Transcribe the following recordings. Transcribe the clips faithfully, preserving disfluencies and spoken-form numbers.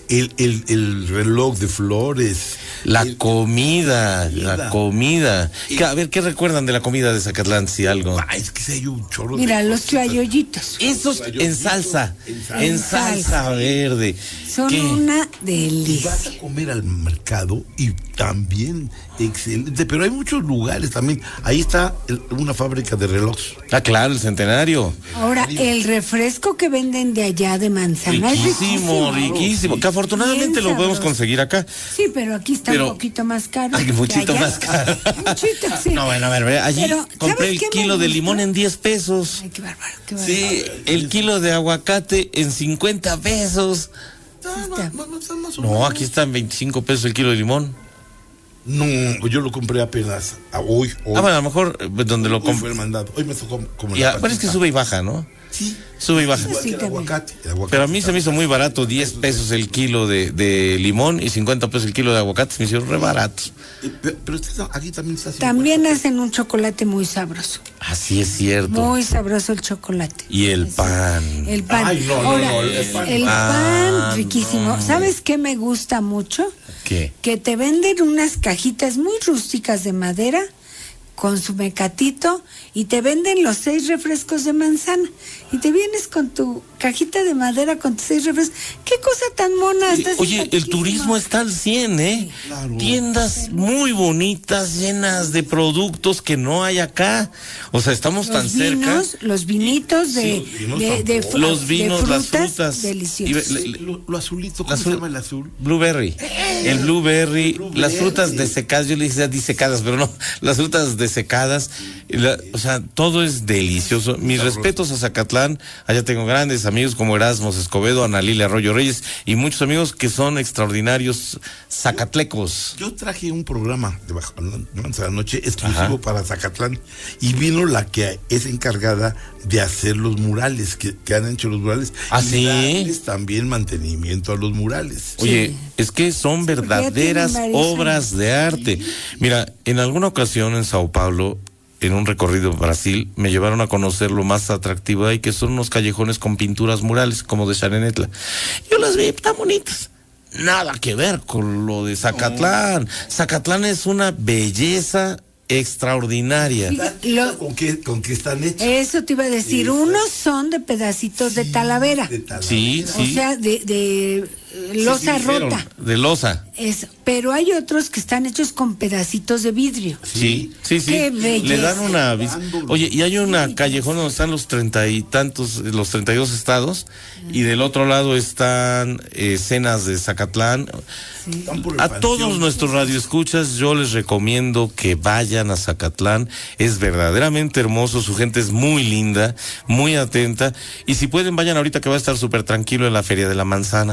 el, el, el reloj de flores. La el, comida, el, la comida. El, a ver, ¿qué recuerdan de la comida de Zacatlán, si algo? Ah, es que si hay un chorro. Mira, de los tlayoyitos. Esos en salsa, en salsa, en salsa verde. Son ¿Qué? una Y delicia. vas a comer al mercado y también excelente, pero hay muchos lugares también. Ahí está el, una fábrica de relojes. Ah, claro, el Centenario. Ahora, el refresco que venden de allá de manzana es Riquísimo, riquísimo. riquísimo. Que afortunadamente Bien lo podemos sabroso. conseguir acá. Sí, pero aquí está Pero- un poquito más caro. Ay, que muchito allá. más caro. Muchito, sí. No, bueno, a ver, allí Pero, compré ¿sabes el qué me kilo de gustó? limón en diez pesos. Ay, qué bárbaro, qué bárbaro. Sí, el kilo de aguacate en cincuenta pesos. Ah, no, no, no está más o No, menos. aquí está en veinticinco pesos el kilo de limón. No, yo lo compré apenas a hoy. hoy. Ah, bueno, a lo mejor eh, donde lo Hoy fue compré. el mandado. Hoy me tocó como Ya, la bueno, es que patita. sube y baja, ¿no? Sí. Sube y baja. Igual que el también. aguacate, el aguacate Pero a mí se está- me hizo muy barato, diez pesos el kilo de, de limón y cincuenta pesos el kilo de aguacate, se me hicieron re baratos. Eh, Pero, pero usted aquí también está haciendo. También hacen un chocolate muy sabroso. Así es cierto. Muy sabroso el chocolate. Y el pan. El pan. Ay, no, no, Ahora, no, el pan. el Ah, pan riquísimo. no. ¿Sabes qué me gusta mucho? ¿Qué? Que te venden unas cajitas muy rústicas de madera con su mecatito y te venden los seis refrescos de manzana y te vienes con tu cajita de madera con tus seis refrescos. ¿Qué cosa tan mona? Está Oye, el simpaticísima. turismo está al cien, ¿eh? Claro. Tiendas muy bonitas, llenas de productos que no hay acá. O sea, estamos Los tan cerca. vinos, los vinitos de, Sí, vinos de, de tampoco. fru- Los vinos, de las frutas. deliciosos. Y ve- le- Lo, lo azulito, La ¿cómo se azul- llama el azul? Blueberry. El blueberry, Blueberry. las frutas desecadas, yo le decía disecadas, pero no, las frutas desecadas, y la- o sea, todo es delicioso. Mis Sabroso. respetos a Zacatlán, allá tengo grandes amigos como Erasmo Escobedo, Ana Lilia Arroyo Reyes y muchos amigos que son extraordinarios zacatlecos. Yo traje un programa de Bajo de la Noche exclusivo Ajá. para Zacatlán y vino la que es encargada de hacer los murales, que, que han hecho los murales. ¿Ah, y sí? darles también mantenimiento a los murales. Oye, es que son porque ya verdaderas tienen varios obras de arte. Mira, en alguna ocasión en Sao Paulo, en un recorrido a Brasil, me llevaron a conocer lo más atractivo de ahí, que son unos callejones con pinturas murales, como de Xarenetla. Yo las vi tan bonitas. Nada que ver con lo de Zacatlán. Zacatlán es una belleza extraordinaria. Lo- ¿Con qué, con qué están hechos? Eso te iba a decir, Eso. unos son de pedacitos de talavera, De Talavera. Sí, o sí. sea, de, de eh, losa Sí, dijeron, rota. de losa. Eso. Pero hay otros que están hechos con pedacitos de vidrio. Sí, sí, sí. Qué belleza. Le dan una vis- Oye, y hay una callejón donde están los treinta y tantos, los treinta y dos estados, y del otro lado están eh, escenas de Zacatlán. Están por el A panteón. todos nuestros radioescuchas, yo les recomiendo que vayan a Zacatlán. Es verdaderamente hermoso, su gente es muy linda, muy atenta. Y si pueden, vayan ahorita que va a estar súper tranquilo en la Feria de la Manzana.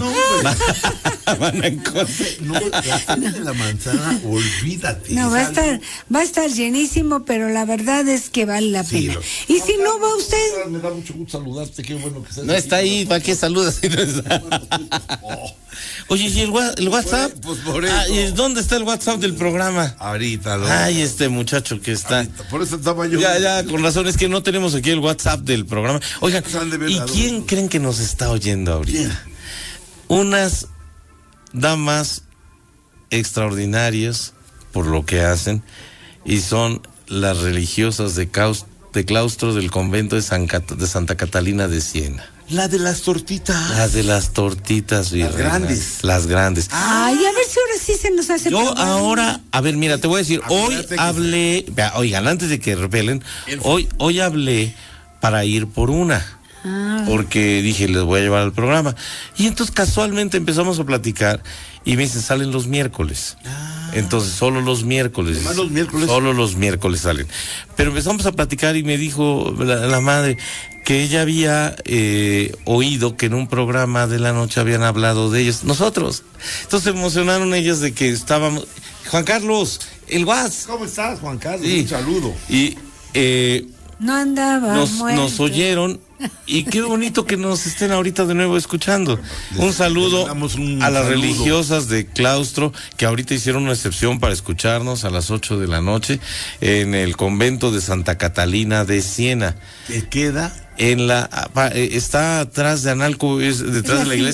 Van a encontrar- No, la feria de la manzana, olvídate. No, va a es algo- estar, va a estar llenísimo, pero la verdad es que vale la Sí, pena. lo- Y si no va usted, Me da mucho gusto saludarte, qué bueno que estás No aquí. está ahí, ¿para qué saludas si no está? Oh, Oye, ¿y el, wa- el WhatsApp? Pues por eso. Ah, ¿y dónde está el WhatsApp del programa? ahorita, lo- Ay, este muchacho que está. ahorita, por eso estaba yo. Ya, ya, con razón, es que no tenemos aquí el WhatsApp del programa. Oigan, Pues han de ver ¿y a quién dónde. creen que nos está oyendo ahorita? ¿Quién? Unas damas extraordinarias por lo que hacen y son las religiosas de, caus- de claustro del convento de, San Cat- de Santa Catalina de Siena. La de las tortitas. Las de las tortitas virreinas. grandes. Las grandes. ay, a ver si ahora sí se nos hace. Yo programa. ahora, a ver, mira, te voy a decir, hoy Acuérdate que- hablé, vea, oigan, antes de que repelen, El- hoy, hoy hablé para ir por una, Ah, porque dije, les voy a llevar al programa. Y entonces casualmente empezamos a platicar y me dicen, salen los miércoles. Entonces, solo los miércoles. Además, los miércoles. Solo los miércoles salen. Pero empezamos a platicar y me dijo la, la madre que ella había eh, oído que en un programa de la noche habían hablado de ellos. Nosotros. Entonces se emocionaron ellas de que estábamos. Juan Carlos, el WhatsApp. ¿Cómo estás, Juan Carlos? Sí. Un saludo. Y eh, no andaba nos, muerto. nos oyeron y qué bonito que nos estén ahorita de nuevo escuchando. Un saludo les damos un a las saludo. religiosas de claustro que ahorita hicieron una excepción para escucharnos a las ocho de la noche en el convento de Santa Catalina de Siena. ¿Te queda? En la, apa- eh, está atrás de Analco, es detrás la de la iglesia